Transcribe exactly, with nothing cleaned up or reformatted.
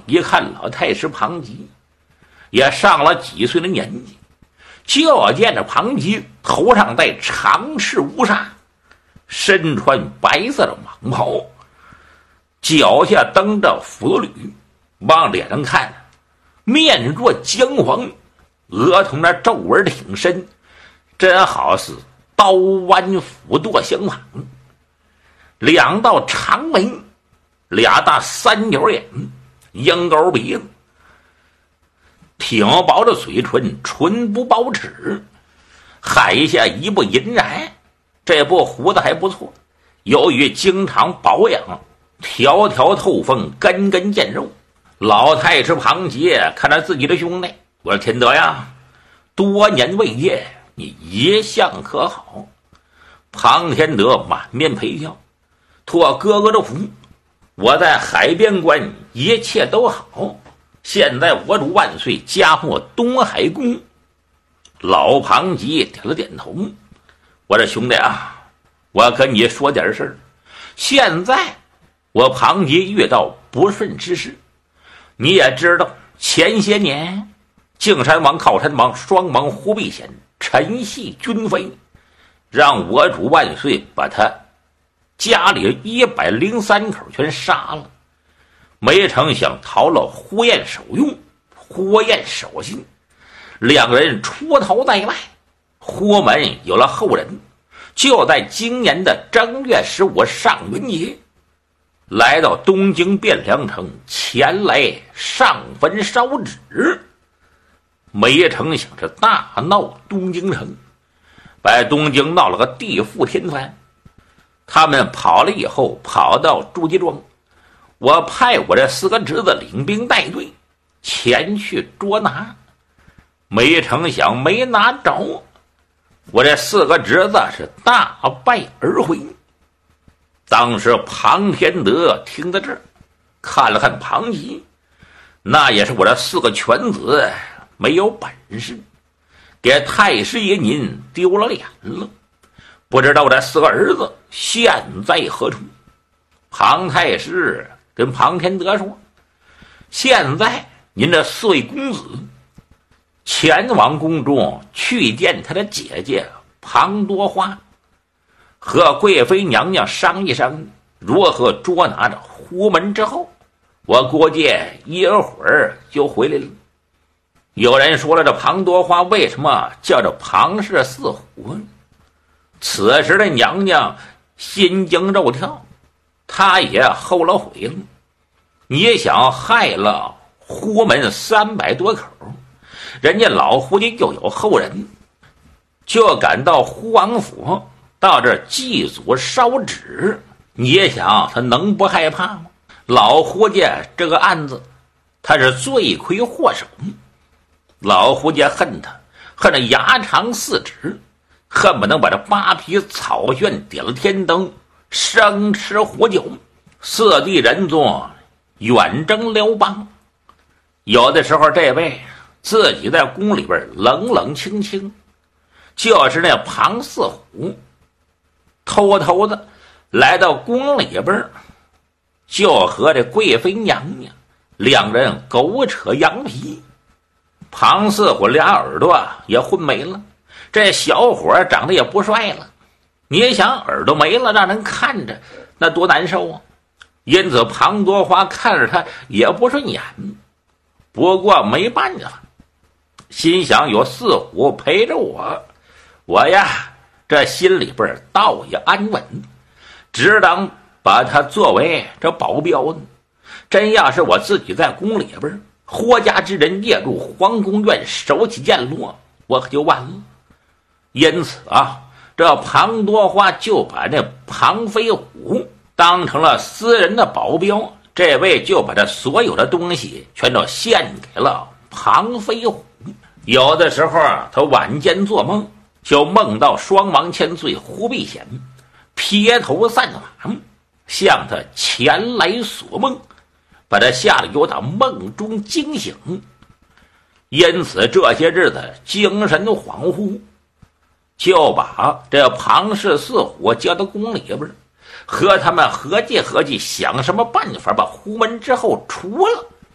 一看老太师庞吉也上了几岁的年纪，就见着庞吉头上戴长翅乌纱，身穿白色的蟒袍，脚下蹬着佛履，往脸上看面若姜黄，额头那皱纹挺深，真好似刀弯斧剁相仿。两道长眉，俩大三角眼，鹰钩鼻子，挺薄的嘴唇，唇不包齿，海下一部银髯，这部胡子还不错，由于经常保养，条条透风，根根见肉。老太师庞杰看着自己的兄弟，我说天德呀，多年未见，你一向可好？庞天德满面陪笑，托哥哥的福，我在海边关一切都好，现在我主万岁，加护东海宫。老庞吉点了点头，我这兄弟啊，我跟你说点事儿。现在我庞吉遇到不顺之事，你也知道，前些年靖山王、靠山王双王忽必贤陈系军妃，让我主万岁把他家里一百零三口全杀了，没成想逃了呼延守用、呼延守信，两个人出逃在外。呼门有了后人，就在今年的正月十五上元节，来到东京汴梁城，前来上坟烧纸。没成想是大闹东京城，把东京闹了个地覆天翻。他们跑了以后，跑到朱家庄，我派我这四个侄子领兵带队前去捉拿，没成想没拿着，我这四个侄子是大败而回。当时庞天德听到这儿，看了看庞吉，那也是我这四个犬子没有本事，给太师爷您丢了脸了，不知道我这四个儿子现在何处。庞太师跟庞天德说，现在您这四位公子前往宫中去见他的姐姐庞多花，和贵妃娘娘商议商议如何捉拿着呼门之后，我估计一会儿就回来了。有人说了，这庞多花为什么叫着庞氏四虎？此时的娘娘心惊肉跳，她也后了悔了。你想害了呼门三百多口，人家老胡家就有后人，就赶到呼王府到这儿祭祖烧纸，你也想他能不害怕吗？老胡家这个案子他是罪魁祸首，老胡家恨他恨得牙长四指，恨不能把这八匹草卷点了天灯，生吃活酒。四弟仁宗远征辽邦，有的时候这位自己在宫里边冷冷清清，就是那庞四虎偷偷的来到宫里边，就和这贵妃娘娘两人狗扯羊皮。庞四虎俩耳朵也混没了，这小伙长得也不帅了，你也想耳朵没了让人看着那多难受啊。因此庞多花看着他也不顺眼，不过没办法，心想有四虎陪着我，我呀这心里边倒也安稳，只当把他作为这保镖呢。真要是我自己在宫里边，霍家之人夜入皇宫院，手起剑落，我可就完了。因此啊，这庞多花就把那庞飞虎当成了私人的保镖，这位就把这所有的东西全都献给了庞飞虎。有的时候他晚间做梦，就梦到双王千岁忽必贤披头散发向他前来索梦，把他吓得有点梦中惊醒，因此这些日子精神恍惚，就把这庞氏四虎叫到宫里边，和他们合计合计，想什么办法把呼门之后除了。